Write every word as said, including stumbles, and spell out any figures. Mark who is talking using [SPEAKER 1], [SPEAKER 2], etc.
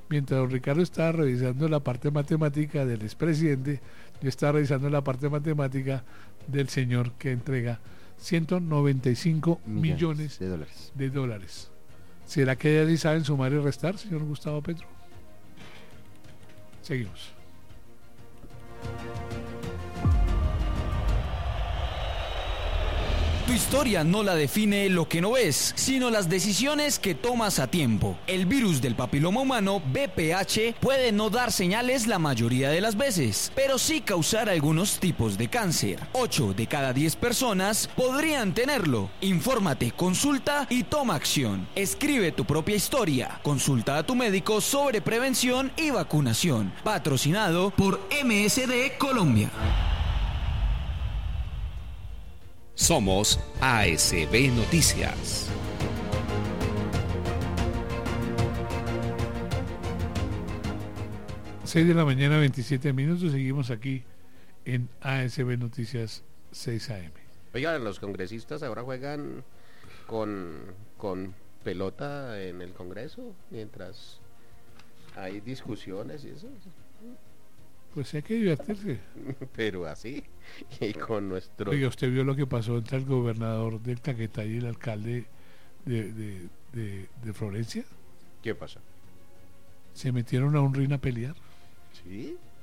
[SPEAKER 1] Mientras don Ricardo estaba revisando la parte matemática del expresidente, yo estaba revisando la parte matemática del señor que entrega ciento noventa y cinco millones, millones
[SPEAKER 2] de dólares.
[SPEAKER 1] de dólares. ¿Será que ya sí saben sumar y restar, señor Gustavo Petro? Seguimos.
[SPEAKER 3] Tu historia no la define lo que no ves, sino las decisiones que tomas a tiempo. El virus del papiloma humano, V P H, puede no dar señales la mayoría de las veces, pero sí causar algunos tipos de cáncer. ocho de cada diez personas podrían tenerlo. Infórmate, consulta y toma acción. Escribe tu propia historia. Consulta a tu médico sobre prevención y vacunación. Patrocinado por M S D Colombia.
[SPEAKER 4] Somos A S B Noticias.
[SPEAKER 1] seis de la mañana, veintisiete minutos. Seguimos aquí en A S B Noticias seis A M.
[SPEAKER 5] Oigan, los congresistas ahora juegan con, con pelota en el Congreso mientras hay discusiones y eso.
[SPEAKER 1] Pues hay que divertirse.
[SPEAKER 5] Pero así, y con nuestro...
[SPEAKER 1] Oiga, ¿usted vio lo que pasó entre el gobernador del Caquetá y el alcalde de, de, de, de Florencia?
[SPEAKER 5] ¿Qué pasa?
[SPEAKER 1] Se metieron a un ring a pelear.
[SPEAKER 5] ¿Sí?